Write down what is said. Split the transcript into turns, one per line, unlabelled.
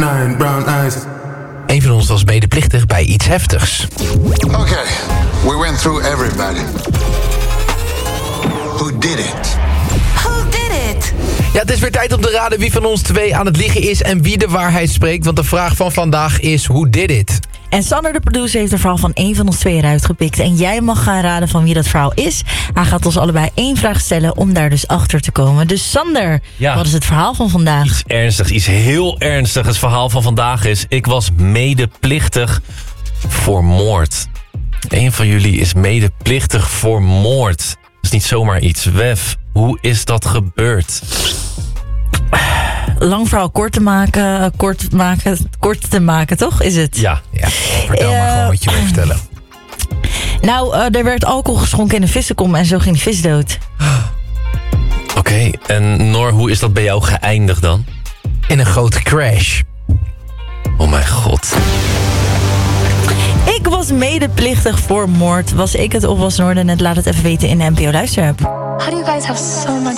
shine, brown eyes.
Een van ons was medeplichtig bij iets heftigs.
Okay, we went through everybody. Who did it?
Who did it?
Ja, het is weer tijd om te raden wie van ons twee aan het liegen is en wie de waarheid spreekt. Want de vraag van vandaag is, who did it?
En Sander, de producer, heeft een verhaal van één van ons twee eruit gepikt. En jij mag gaan raden van wie dat verhaal is. Hij gaat ons allebei 1 vraag stellen om daar dus achter te komen. Dus Sander, wat is het verhaal van vandaag?
Iets ernstigs, iets heel ernstigs. Het verhaal van vandaag is, ik was medeplichtig voor moord. Eén van jullie is medeplichtig voor moord. Dat is niet zomaar iets. Wef, hoe is dat gebeurd?
Lang verhaal kort te maken, toch? Is het?
Ja.
Vertel maar gewoon wat je wil vertellen.
Nou, er werd alcohol geschonken in een vissenkom en zo ging de vis dood.
Oké, en Noor, hoe is dat bij jou geëindigd dan?
In een grote crash.
Oh mijn god.
Ik was medeplichtig voor moord. Was ik het of was Noorden het? Laat het even weten in de NPO Luisterapp.
How do you guys have so much